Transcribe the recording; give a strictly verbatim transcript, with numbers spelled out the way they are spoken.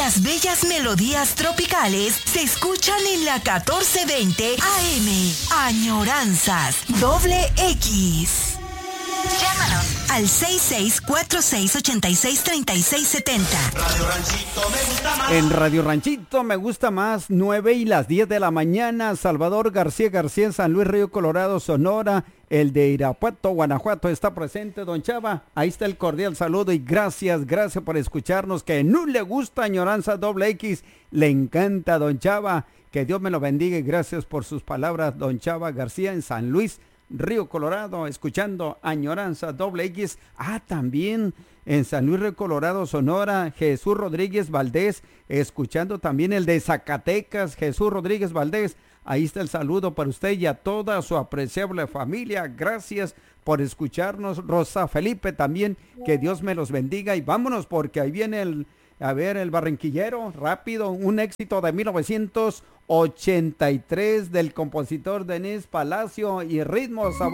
Las bellas melodías tropicales se escuchan en la catorce veinte A M. Añoranzas Doble X. Llámanos al seis seis cuatro seis ocho seis tres seis siete cero. Radio Ranchito me gusta más. En Radio Ranchito me gusta más, nueve y las diez de la mañana. Salvador García García en San Luis Río Colorado, Sonora. El de Irapuato, Guanajuato está presente, don Chava. Ahí está el cordial saludo y gracias, gracias por escucharnos. Que no le gusta Añoranza Doble X, le encanta, don Chava. Que Dios me lo bendiga y gracias por sus palabras, don Chava García en San Luis Río Colorado, escuchando Añoranza Doble X. Ah, también en San Luis Río Colorado, Sonora, Jesús Rodríguez Valdés, escuchando también el de Zacatecas, Jesús Rodríguez Valdés. Ahí está el saludo para usted y a toda su apreciable familia. Gracias por escucharnos. Rosa Felipe también, que Dios me los bendiga. Y vámonos porque ahí viene el, a ver, el barranquillero, rápido, un éxito de mil novecientos ochenta y tres del compositor Denis Palacio y ritmo sabor.